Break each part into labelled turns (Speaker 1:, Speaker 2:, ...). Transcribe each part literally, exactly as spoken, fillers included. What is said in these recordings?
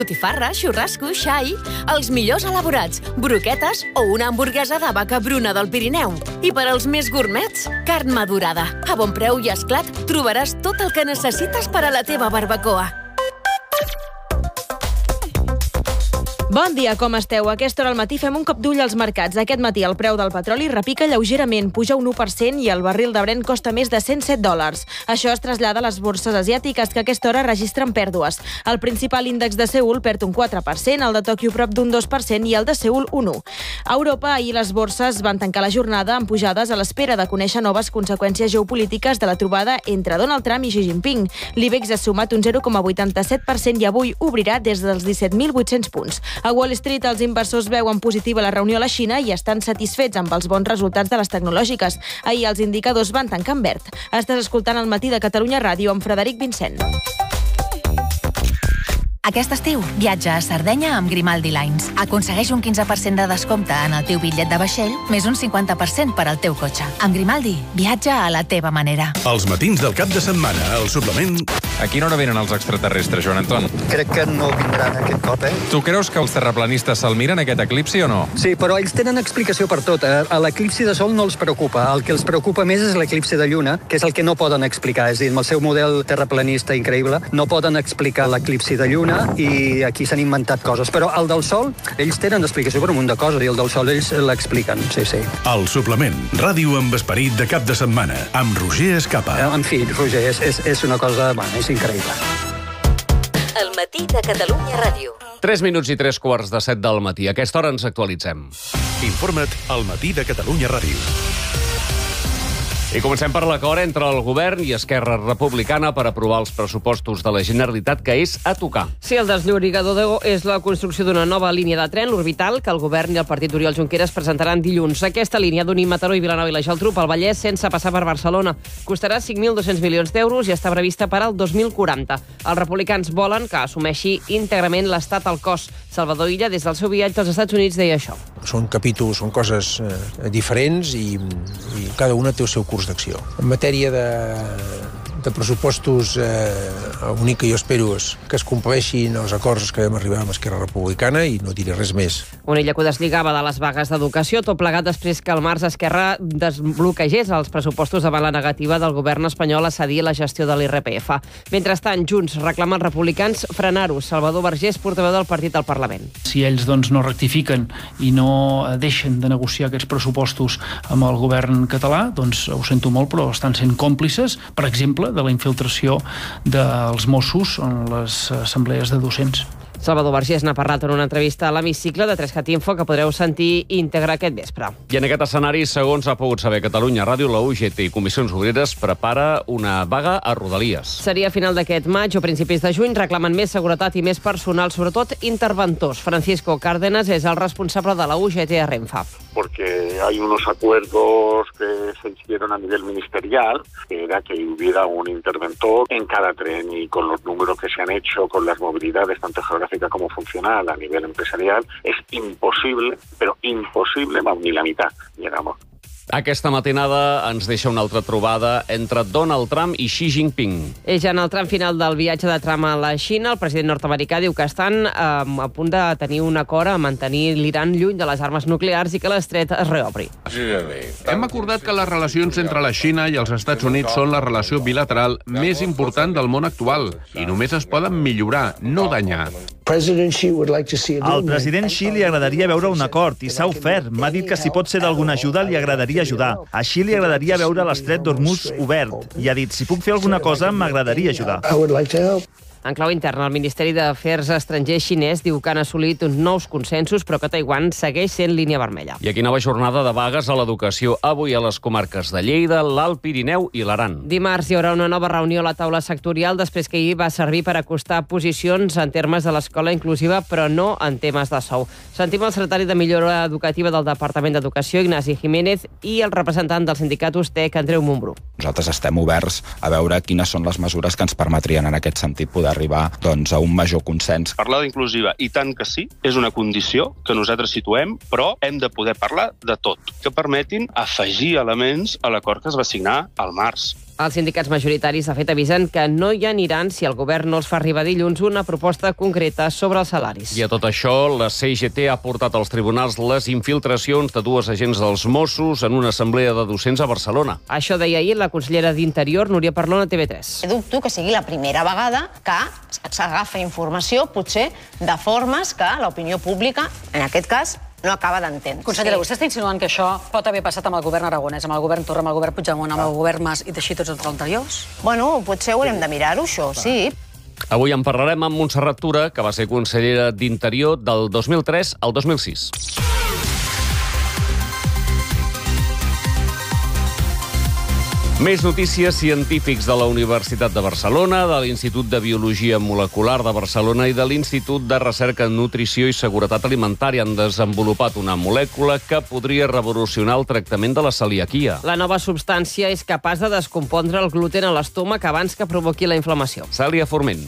Speaker 1: Botifarra, xurrasco, xai, els millors elaborats, broquetes o una hamburguesa de vaca bruna del Pirineu. I per als més gourmets, carn madurada. A bon preu i esclat trobaràs tot el que necessites per a la teva barbacoa.
Speaker 2: Bon dia, com esteu? A aquesta hora al matí fem un cop d'ull als mercats. Aquest matí el preu del petroli repica lleugerament, puja un u per cent i el barril de Brent costa més de cent set dòlars. Això es trasllada a les borses asiàtiques, que a aquesta hora registren pèrdues. El principal índex de Seül perd un quatre per cent, el de Tòquio prop d'un dos per cent i el de Seül un u per cent. A Europa, ahir les borses van tancar la jornada amb pujades a l'espera de conèixer noves conseqüències geopolítiques de la trobada entre Donald Trump i Xi Jinping. L'I B E X ha sumat un zero coma vuitanta-set per cent i avui obrirà des dels disset mil vuit-cents punts. A Wall Street, els inversors veuen positiva la reunió a la Xina i estan satisfets amb els bons resultats de les tecnològiques. Ahir els indicadors van tancar en verd. Estàs escoltant el Matí de Catalunya Ràdio amb Frederic Vincent.
Speaker 3: Aquest estiu, viatja a Sardenya amb Grimaldi Lines. Aconsegueix un quinze per cent de descompte en el teu bitllet de vaixell, més un cinquanta per cent per al teu cotxe. Amb Grimaldi, viatja a la teva manera.
Speaker 4: Els matins del cap de setmana, al suplement...
Speaker 5: A quina hora venen els extraterrestres, Joan Anton?
Speaker 6: Crec que no vindran aquest cop, eh?
Speaker 5: Tu creus que els terraplanistes se'l miren, aquest eclipsi, o no?
Speaker 6: Sí, però ells tenen explicació per tot. A l'eclipsi de sol no els preocupa. El que els preocupa més és l'eclipsi de lluna, que és el que no poden explicar. És a dir, amb el seu model terraplanista increïble, no poden explicar l'eclipsi de lluna i aquí s'han inventat coses. Però el del sol, ells tenen explicació per un munt de coses i el del sol ells l'expliquen, sí, sí.
Speaker 4: El suplement, ràdio amb esperit de cap de setmana, amb Roger Escapa.
Speaker 6: En fi, Roger, és, és, és una cosa... Bueno, és increïble.
Speaker 1: El Matí de Catalunya Ràdio.
Speaker 7: tres minuts i tres quarts de set del matí. A aquesta hora ens actualitzem.
Speaker 4: Informa't al Matí de Catalunya Ràdio.
Speaker 7: I comencem per l'acord entre el govern i Esquerra Republicana per aprovar els pressupostos de la Generalitat, que és a tocar.
Speaker 8: Sí, el desllorigador és la construcció d'una nova línia de tren, l'Orbital, que el govern i el partit d'Oriol Junqueras presentaran dilluns. Aquesta línia d'unir Mataró i Vilanova i la Geltrú pel Vallès sense passar per Barcelona. Costarà cinc mil dos-cents milions d'euros i està prevista per al dos mil quaranta. Els republicans volen que assumeixi íntegrament l'Estat al cost. Salvador Illa, des del seu viatge als Estats Units, deia això.
Speaker 9: Són capítols, són coses eh, diferents i, i cada una té el seu curs d'acció. En matèria de, de pressupostos, eh, l'únic que jo espero és que es compleixin els acords que vam arribar amb Esquerra Republicana i no diré res més.
Speaker 8: Una illa que deslligava de les vagues d'educació, tot plegat després que al març Esquerra desbloquegés els pressupostos davant la negativa del govern espanyol a cedir la gestió de l'I R P F. Mentrestant, Junts reclama als republicans frenar-ho. Salvador Vergés, portaveu del partit al Parlament.
Speaker 10: Si ells doncs, no rectifiquen i no deixen de negociar aquests pressupostos amb el govern català, doncs ho sento molt, però estan sent còmplices, per exemple, de la infiltració dels Mossos en les assemblees de docents.
Speaker 8: Salvador Vergés n'ha parlat en una entrevista a l'Hemicicle de tres cat Info que podreu sentir íntegre aquest vespre.
Speaker 7: I en aquest escenari, segons ha pogut saber Catalunya Ràdio, la U G T i Comissions Obreres prepara una vaga a Rodalies.
Speaker 8: Seria a final d'aquest maig o principis de juny. Reclamen més seguretat i més personal, sobretot interventors. Francisco Cárdenas és el responsable de la U G T a Renfe.
Speaker 11: Porque hay unos acuerdos que se hicieron a nivel ministerial, que era que hubiera un interventor en cada tren, y con los números que se han hecho, con las movilidades tanto geográficas como funcional a nivel empresarial, es imposible, pero imposible, vamos, ni la mitad llegamos.
Speaker 7: Aquesta matinada ens deixa una altra trobada entre Donald Trump i Xi Jinping.
Speaker 8: És ja en el tram final del viatge de Trump a la Xina. El president nord-americà diu que estan eh, a punt de tenir un acord a mantenir l'Iran lluny de les armes nuclears i que l'estret es reobri.
Speaker 12: Hem acordat que les relacions entre la Xina i els Estats Units són la relació bilateral més important del món actual i només es poden millorar, no danyar.
Speaker 13: Al president Xi li agradaria veure un acord i s'ha ofert. M'ha dit que si pot ser d'alguna ajuda li agradaria ajudar. A Xi li agradaria veure l'estret d'Hormuz obert i ha dit, si puc fer alguna cosa, m'agradaria ajudar.
Speaker 8: En clau interna, el Ministeri d'Afers Estrangers xinès diu que han assolit uns nous consensos, però que Taiwan segueix sent línia vermella.
Speaker 7: I aquí nova jornada de vagues a l'educació, avui a les comarques de Lleida, l'Alt Pirineu i l'Aran.
Speaker 8: Dimarts hi haurà una nova reunió a la taula sectorial, després que ahir va servir per acostar posicions en termes de l'escola inclusiva, però no en temes de sou. Sentim el secretari de Millora Educativa del Departament d'Educació, Ignasi Jiménez, i el representant del sindicat USTEC, Andreu Montbrú.
Speaker 14: Nosaltres estem oberts a veure quines són les mesures que ens permetrien en aquest sentit poder arribar doncs, a un major consens.
Speaker 15: Parlar d'inclusiva, i tant que sí, és una condició que nosaltres situem, però hem de poder parlar de tot, que permetin afegir elements a l'acord que es va signar al març.
Speaker 8: Els sindicats majoritaris, de fet, avisen que no hi aniran si el govern no els fa arribar dilluns una proposta concreta sobre els salaris.
Speaker 7: I a tot això, la C I G T ha portat als tribunals les infiltracions de dues agents dels Mossos en una assemblea de docents a Barcelona.
Speaker 8: Això deia ahir la consellera d'Interior, Núria Parlon, a T V tres.
Speaker 16: Dubto que sigui la primera vegada que s'agafa informació, potser de formes que l'opinió pública, en aquest cas, no acaba d'entendre.
Speaker 17: Consellera, vostè està insinuant que això pot haver passat amb el govern aragonès, amb el govern Torra, amb el govern Puigdemont, amb el govern Mas i teixir tots els anteriors?
Speaker 16: Bueno, potser haurem de mirar-ho, això, sí.
Speaker 7: Avui en parlarem amb Montserrat Tura, que va ser consellera d'Interior del dos mil tres al dos mil sis. Més notícies. Científics de la Universitat de Barcelona, de l'Institut de Biologia Molecular de Barcelona i de l'Institut de Recerca en Nutrició i Seguretat Alimentària han desenvolupat una molècula que podria revolucionar el tractament de la celiaquia.
Speaker 8: La nova substància és capaç de descompondre el gluten a l'estómac abans que provoqui la inflamació.
Speaker 7: Cèlia Forment.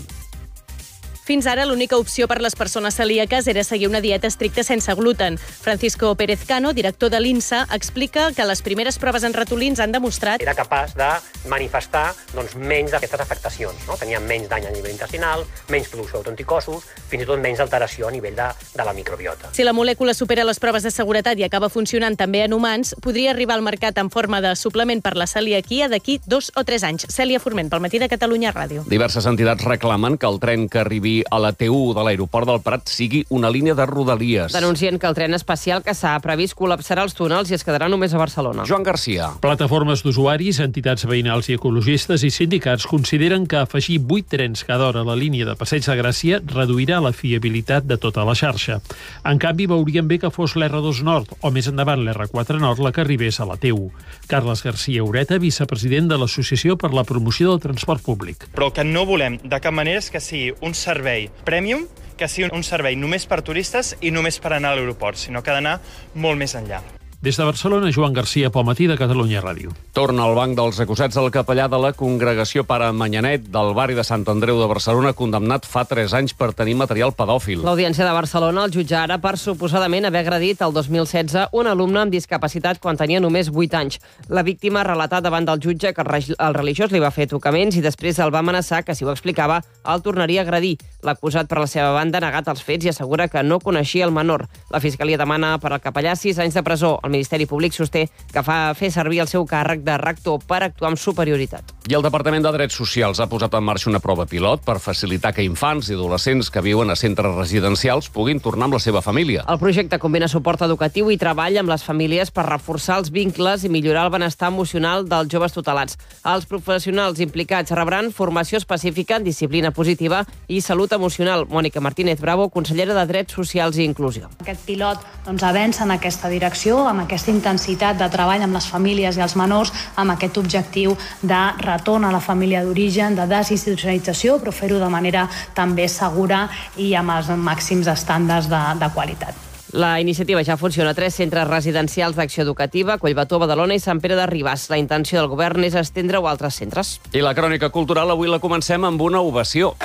Speaker 18: Fins ara, l'única opció per les persones celíaques era seguir una dieta estricta sense gluten. Francisco Pérez Cano, director de l'I N S A, explica que les primeres proves en ratolins han demostrat...
Speaker 19: Era capaç de manifestar doncs, menys d'aquestes afectacions. No? Tenia menys dany a nivell intestinal, menys producció d'autoanticossos, fins i tot menys alteració a nivell de, de la microbiota.
Speaker 18: Si la molècula supera les proves de seguretat i acaba funcionant també en humans, podria arribar al mercat en forma de suplement per la celiaquia d'aquí dos o tres anys. Cèlia Forment, pel Matí de Catalunya Ràdio.
Speaker 7: Diverses entitats reclamen que el tren que arribi a la T u de l'aeroport del Prat sigui una línia de rodalies.
Speaker 8: Denuncien que el tren especial que s'ha previst col·lapsarà els túnels i es quedarà només a Barcelona.
Speaker 7: Joan Garcia.
Speaker 20: Plataformes d'usuaris, entitats veïnals i ecologistes i sindicats consideren que afegir vuit trens cada hora a la línia de Passeig de Gràcia reduirà la fiabilitat de tota la xarxa. En canvi, veurien bé que fos l'R dos Nord o més endavant l'R quatre Nord la que arribés a la T u. Carles Garcia Ureta, vicepresident de l'Associació per la Promoció del Transport Públic.
Speaker 21: Però el que no volem de cap manera és que sigui un servei premium, que sigui un servei només per turistes i només per anar a l'aeroport, sinó que ha d'anar molt més enllà.
Speaker 20: Des de Barcelona, Joan Garcia, pel Matí de Catalunya Ràdio.
Speaker 7: Torna al banc dels acusats el capellà de la Congregació Pare Manyanet del barri de Sant Andreu de Barcelona, condemnat fa tres anys per tenir material pedòfil.
Speaker 8: L'Audiència de Barcelona el jutjarà per suposadament haver agredit el dos mil setze un alumne amb discapacitat quan tenia només vuit anys. La víctima ha relatat davant del jutge que el religiós li va fer tocaments i després el va amenaçar que, si ho explicava, el tornaria a agredir. L'acusat, per la seva banda, ha negat els fets i assegura que no coneixia el menor. La Fiscalia demana per al capellà sis anys de presó. El Ministeri Públic sosté que fa fer servir el seu càrrec de rector per actuar amb superioritat.
Speaker 7: I el Departament de Drets Socials ha posat en marxa una prova pilot per facilitar que infants i adolescents que viuen a centres residencials puguin tornar amb la seva família.
Speaker 8: El projecte combina suport educatiu i treball amb les famílies per reforçar els vincles i millorar el benestar emocional dels joves tutelats. Els professionals implicats rebran formació específica en disciplina positiva i salut emocional. Mònica Martínez Bravo, consellera de Drets Socials i Inclusió.
Speaker 22: Aquest pilot doncs, avança en aquesta direcció, amb aquesta intensitat de treball amb les famílies i els menors, amb aquest objectiu de retorn a la família d'origen, de desinstitucionalització, però fer-ho de manera també segura i amb els màxims estàndards de, de qualitat.
Speaker 8: La iniciativa ja funciona a tres centres residencials d'acció educativa, Collbató, Badalona i Sant Pere de Ribàs. La intenció del govern és estendre-ho a altres centres.
Speaker 7: I la crònica cultural avui la comencem amb una ovació.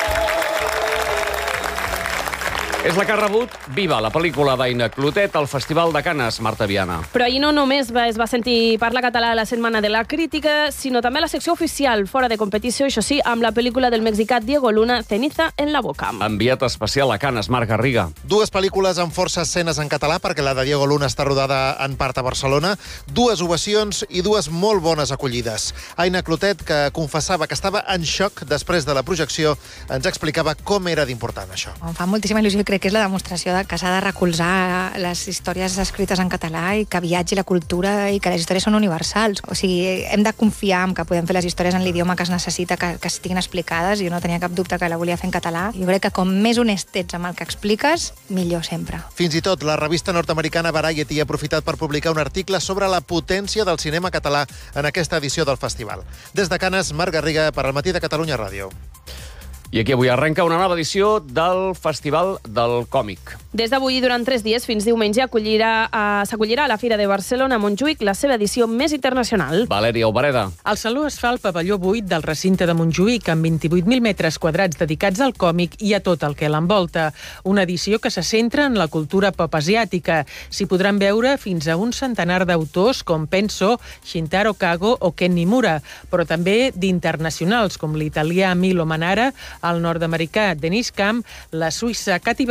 Speaker 7: És la que ha rebut Viva, la pel·lícula d'Aina Clotet al Festival de Canes, Marta Viana.
Speaker 23: Però ahir no només va, es va sentir parlar català a la Setmana de la Crítica, sinó també a la secció oficial, fora de competició, això sí, amb la pel·lícula del mexicà Diego Luna, Ceniza en la boca.
Speaker 7: Enviat especial a Canes, Marc Garriga.
Speaker 24: Dues pel·lícules amb força escenes en català, perquè la de Diego Luna està rodada en part a Barcelona, dues ovacions i dues molt bones acollides. Aina Clotet, que confessava que estava en xoc després de la projecció, ens explicava com era d'important això.
Speaker 25: Em fa moltíssima il·lusió, crec que és la demostració de que s'ha de recolzar les històries escrites en català i que viatgi la cultura i que les històries són universals. O sigui, hem de confiar en que podem fer les històries en l'idioma que es necessita, que, que estiguin explicades. Jo no tenia cap dubte que la volia fer en català. Jo crec que com més honest ets amb el que expliques, millor sempre.
Speaker 24: Fins i tot la revista nord-americana Variety ha aprofitat per publicar un article sobre la potència del cinema català en aquesta edició del festival. Des de Canes, Marc Garriga, per al Matí de Catalunya Ràdio.
Speaker 7: I aquí avui arrenca una nova edició del Festival del Còmic.
Speaker 23: Des d'avui i durant tres dies, fins diumenge, acollirà, uh, s'acollirà a la Fira de Barcelona a Montjuïc la seva edició més internacional.
Speaker 7: Valèria Obareda.
Speaker 1: El saló es fa al pavelló vuit del recinte de Montjuïc, amb vint-i-vuit mil metres quadrats dedicats al còmic i a tot el que l'envolta. Una edició que se centra en la cultura pop asiàtica. S'hi podran veure fins a un centenar d'autors com Penso, Shintaro Kago o Ken Nimura, però també d'internacionals com l'italià Milo Manara, el nord-americà Denis Camp, la suïssa Katy